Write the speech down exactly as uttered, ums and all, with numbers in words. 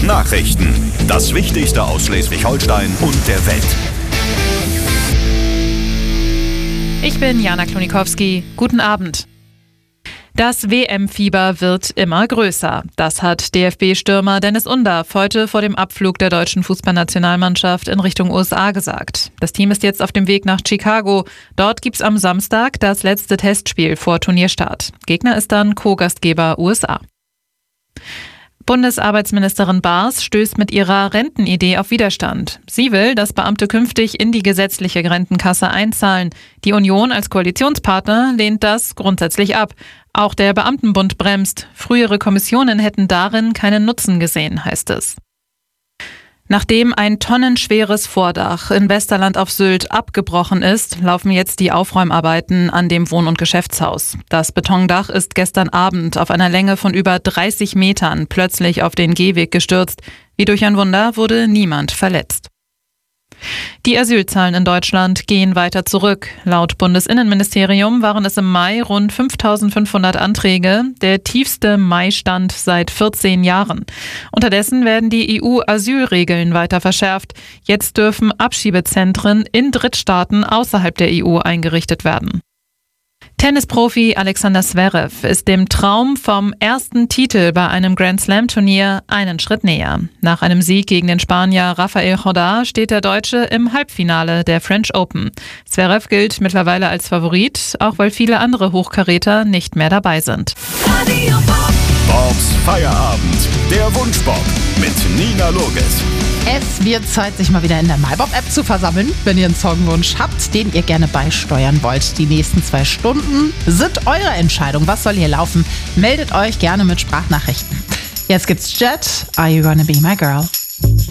Nachrichten. Das Wichtigste aus Schleswig-Holstein und der Welt. Ich bin Jana Klonikowski. Guten Abend. Das W M-Fieber wird immer größer. Das hat D F B-Stürmer Dennis Undaff heute vor dem Abflug der deutschen Fußballnationalmannschaft in Richtung U S A gesagt. Das Team ist jetzt auf dem Weg nach Chicago. Dort gibt's am Samstag das letzte Testspiel vor Turnierstart. Gegner ist dann Co-Gastgeber U S A. Bundesarbeitsministerin Baas stößt mit ihrer Rentenidee auf Widerstand. Sie will, dass Beamte künftig in die gesetzliche Rentenkasse einzahlen. Die Union als Koalitionspartner lehnt das grundsätzlich ab. Auch der Beamtenbund bremst. Frühere Kommissionen hätten darin keinen Nutzen gesehen, heißt es. Nachdem ein tonnenschweres Vordach in Westerland auf Sylt abgebrochen ist, laufen jetzt die Aufräumarbeiten an dem Wohn- und Geschäftshaus. Das Betondach ist gestern Abend auf einer Länge von über dreißig Metern plötzlich auf den Gehweg gestürzt. Wie durch ein Wunder wurde niemand verletzt. Die Asylzahlen in Deutschland gehen weiter zurück. Laut Bundesinnenministerium waren es im Mai rund fünftausendfünfhundert Anträge, der tiefste Mai-Stand seit vierzehn Jahren. Unterdessen werden die E U-Asylregeln weiter verschärft. Jetzt dürfen Abschiebezentren in Drittstaaten außerhalb der E U eingerichtet werden. Tennisprofi Alexander Zverev ist dem Traum vom ersten Titel bei einem Grand-Slam-Turnier einen Schritt näher. Nach einem Sieg gegen den Spanier Rafael Nadal steht der Deutsche im Halbfinale der French Open. Zverev gilt mittlerweile als Favorit, auch weil viele andere Hochkaräter nicht mehr dabei sind. Bobs Feierabend, der Wunschbob mit Nina Loges. Es wird Zeit, sich mal wieder in der MyBob-App zu versammeln, wenn ihr einen Songwunsch habt, den ihr gerne beisteuern wollt. Die nächsten zwei Stunden sind eure Entscheidung. Was soll hier laufen? Meldet euch gerne mit Sprachnachrichten. Jetzt gibt's Jet, Are You Gonna Be My Girl?